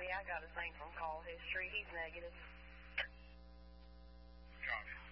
I got his name from call history. He's negative. Copy.